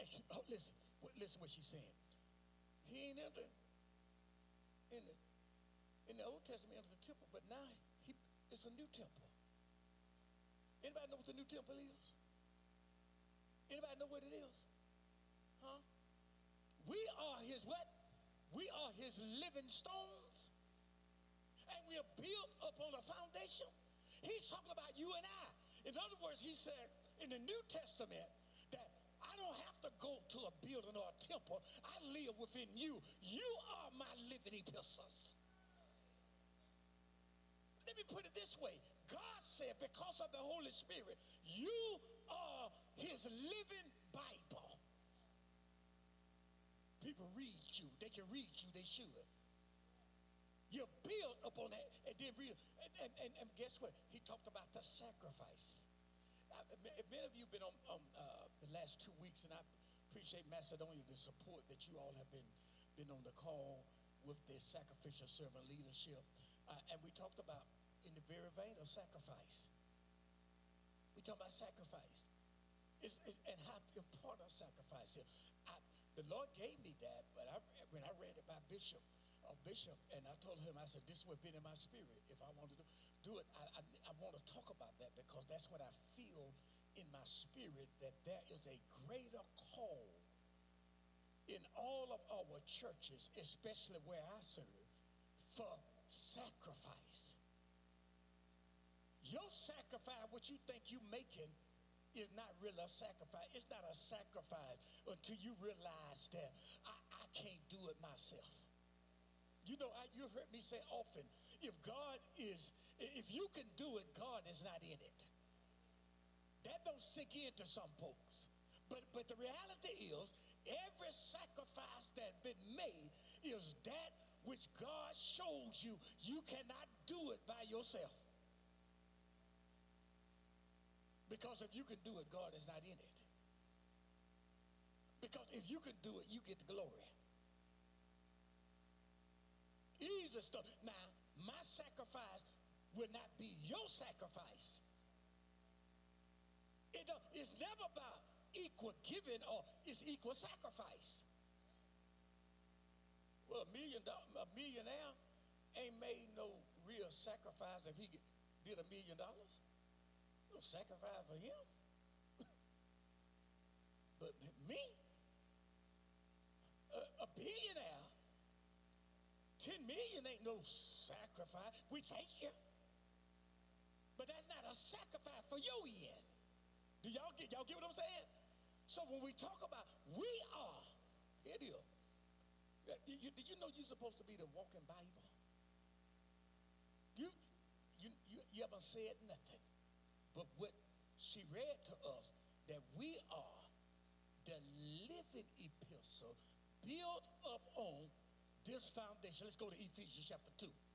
Oh, listen what she's saying. He ain't entered in the Old Testament into the temple, but now it's a new temple. Anybody know what the new temple is? Anybody know what it is? Huh? We are his what? We are his living stones. And we are built upon a foundation. He's talking about you and I. In other words, he said in the New Testament that I don't have to go to a building or a temple. I live within you. You are my living epistles. Let me put it this way. God said because of the Holy Spirit, you are his living Bible. People read you. They can read you. They should. You're built upon that. And then read. And guess what? He talked about the sacrifice. Many of you have been on the last 2 weeks, and I appreciate Macedonia, the support that you all have been on the call with this sacrificial servant leadership. And we talked about in the very vein of sacrifice. We talked about sacrifice. And how important sacrifice is. The Lord gave me that, but when I read it by Bishop, and I told him, I said, this would have been in my spirit. If I wanted to do it, I want to talk about that because that's what I feel in my spirit, that there is a greater call in all of our churches, especially where I serve, for sacrifice. Your sacrifice, what you think you're making, is not really a sacrifice. It's not a sacrifice until you realize that I can't do it myself. You know, you've heard me say often, if you can do it, God is not in it. That don't sink into some folks. But the reality is, every sacrifice that's been made is that which God shows you you cannot do it by yourself. Because if you can do it, God is not in it. Because if you can do it, you get the glory. Easy stuff. Now, my sacrifice will not be your sacrifice. It's never about equal giving or it's equal sacrifice. Well, a millionaire ain't made no real sacrifice if he did $1 million. No sacrifice for him. But me, a billionaire, 10 million ain't no sacrifice. We thank you. But that's not a sacrifice for your end. Do y'all get what I'm saying? So when we talk about we are, here it is. Did you know you're supposed to be the walking Bible? You haven't said nothing. But what she read to us, that we are the living epistle built up on this foundation. Let's go to Ephesians chapter 2.